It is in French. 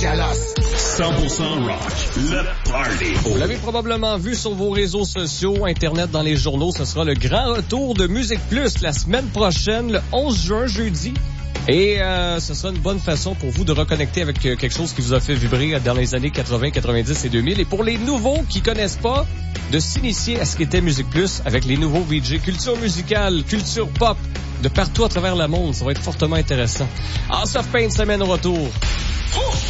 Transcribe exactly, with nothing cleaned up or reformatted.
Calas. cent pour cent rock, le party. Vous l'avez probablement vu sur vos réseaux sociaux, Internet, dans les journaux. Ce sera le grand retour de Musique Plus la semaine prochaine, le onze juin, jeudi. Et euh, ce sera une bonne façon pour vous de reconnecter avec euh, quelque chose qui vous a fait vibrer dans les années quatre-vingts, quatre-vingt-dix et deux mille. Et pour les nouveaux qui connaissent pas, de s'initier à ce qu'était Musique Plus avec les nouveaux V J. Culture musicale, culture pop, de partout à travers le monde. Ça va être fortement intéressant. House of Pain, semaine au retour.